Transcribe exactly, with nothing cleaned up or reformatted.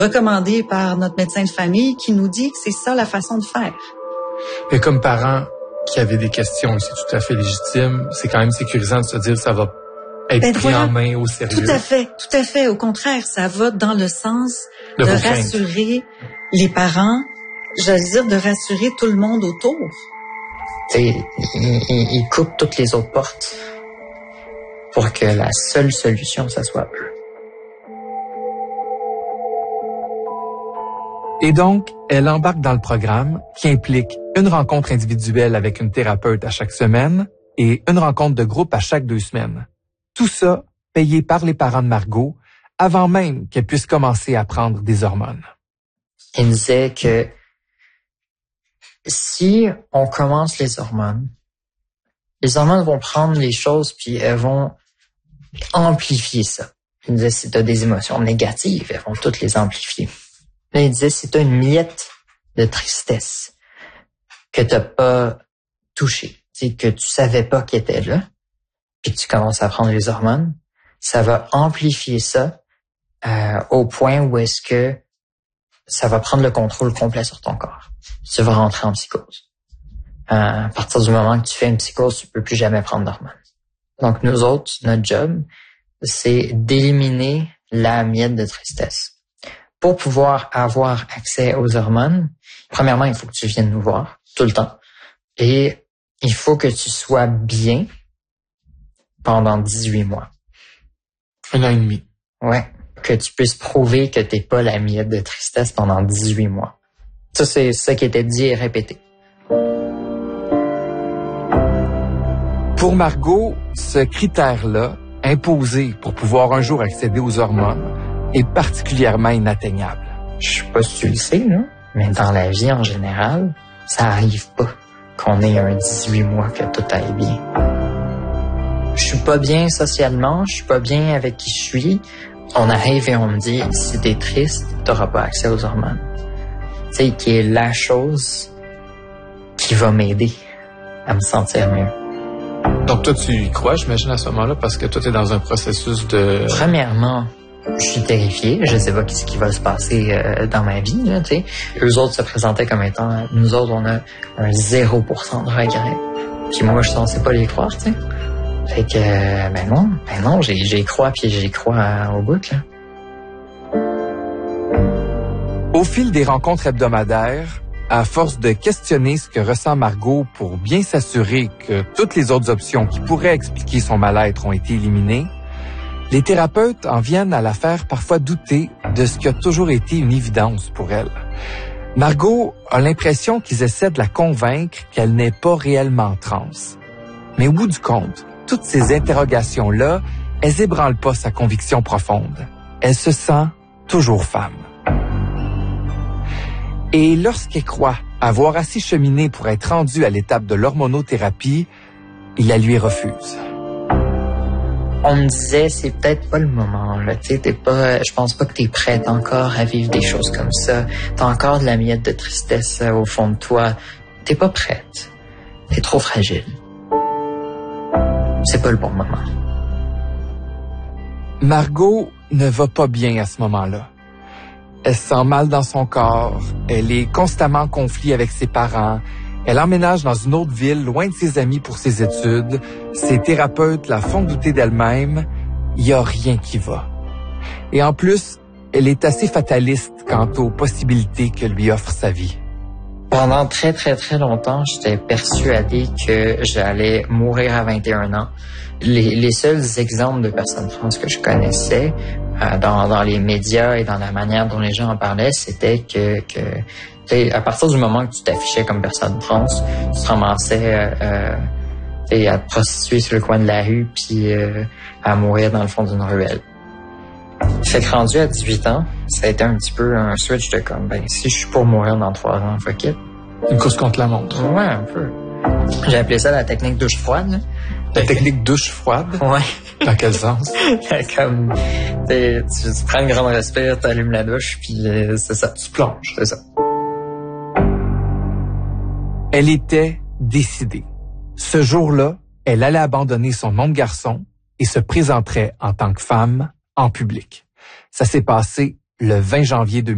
recommandé par notre médecin de famille qui nous dit que c'est ça la façon de faire. Mais comme parents qui avaient des questions, c'est tout à fait légitime, c'est quand même sécurisant de se dire que ça va être Ben, pris voilà. en main au sérieux. Tout à fait, tout à fait. Au contraire, ça va dans le sens De de, vos rassurer les parents, j'allais dire de rassurer tout le monde autour. T'sais, il, il, il coupe toutes les autres portes pour que la seule solution, ça soit eux. Et donc, elle embarque dans le programme qui implique une rencontre individuelle avec une thérapeute à chaque semaine et une rencontre de groupe à chaque deux semaines. Tout ça payé par les parents de Margot avant même qu'elle puisse commencer à prendre des hormones. Il me disait que si on commence les hormones, les hormones vont prendre les choses puis elles vont amplifier ça. Il me disait si tu as des émotions négatives, elles vont toutes les amplifier. Là, il disait, si tu as une miette de tristesse que tu n'as pas touchée, que tu savais pas qu'elle était là, puis que tu commences à prendre les hormones, ça va amplifier ça euh, au point où est-ce que ça va prendre le contrôle complet sur ton corps. Tu vas rentrer en psychose. Euh, à partir du moment que tu fais une psychose, tu peux plus jamais prendre d'hormones. Donc, nous autres, notre job, c'est d'éliminer la miette de tristesse. Pour pouvoir avoir accès aux hormones, premièrement, il faut que tu viennes nous voir tout le temps. Et il faut que tu sois bien pendant dix-huit mois. Un an et demi. Ouais. Que tu puisses prouver que t'es pas la miette de tristesse pendant dix-huit mois. Ça, c'est ça qui était dit et répété. Pour Margot, ce critère-là, imposé pour pouvoir un jour accéder aux hormones, est particulièrement inatteignable. Je sais pas si tu le sais, là, mais dans la vie en général, ça arrive pas qu'on ait un dix-huit mois que tout aille bien. Je suis pas bien socialement, je suis pas bien avec qui je suis. On arrive et on me dit, si t'es triste, t'auras pas accès aux hormones. Tu sais, qui est la chose qui va m'aider à me sentir mieux. Donc toi, tu y crois, j'imagine, à ce moment-là, parce que toi, t'es dans un processus de... Premièrement, je suis terrifié. Je sais pas ce qui va se passer euh, dans ma vie. Là, tu sais. Eux autres se présentaient comme étant... Nous autres, on a un zéro pour cent de regrets. Puis moi, je ne sais pas les croire, tu sais. Fait que, euh, ben non, ben non, j'y, j'y crois, puis j'y crois euh, au bout, là. Au fil des rencontres hebdomadaires, à force de questionner ce que ressent Margot pour bien s'assurer que toutes les autres options qui pourraient expliquer son mal-être ont été éliminées, les thérapeutes en viennent à la faire parfois douter de ce qui a toujours été une évidence pour elle. Margot a l'impression qu'ils essaient de la convaincre qu'elle n'est pas réellement trans. Mais au bout du compte, toutes ces interrogations-là, elles ébranlent pas sa conviction profonde. Elle se sent toujours femme. Et lorsqu'elle croit avoir assez cheminé pour être rendue à l'étape de l'hormonothérapie, il la lui refuse. On me disait, c'est peut-être pas le moment, là. Tu sais, t'es pas, je pense pas que t'es prête encore à vivre des choses comme ça. T'as encore de la miette de tristesse au fond de toi. T'es pas prête. T'es trop fragile. C'est pas le bon moment. Margot ne va pas bien à ce moment-là. Elle se sent mal dans son corps. Elle est constamment en conflit avec ses parents. Elle emménage dans une autre ville, loin de ses amis pour ses études. Ses thérapeutes la font douter d'elle-même. Il n'y a rien qui va. Et en plus, elle est assez fataliste quant aux possibilités que lui offre sa vie. Pendant très, très, très longtemps, j'étais persuadé que j'allais mourir à vingt et un ans. Les, les seuls exemples de personnes trans que je connaissais euh, dans, dans les médias et dans la manière dont les gens en parlaient, c'était que... que à partir du moment que tu t'affichais comme personne trans, tu te ramassais euh, à te prostituer sur le coin de la rue puis euh, à mourir dans le fond d'une ruelle. Fait que rendu à dix-huit ans, ça a été un petit peu un switch de comme, ben si je suis pour mourir dans trois ans, fuck it. Une course contre la montre. Ouais, un peu. J'ai appelé ça la technique douche froide. Là. La technique douche froide? Ouais. Dans quel sens? Comme, tu, tu prends une grande respire, t'allumes la douche, puis euh, c'est ça, tu plonges, c'est ça. Elle était décidée. Ce jour-là, elle allait abandonner son nom de garçon et se présenterait en tant que femme en public. Ça s'est passé le vingt janvier deux mille.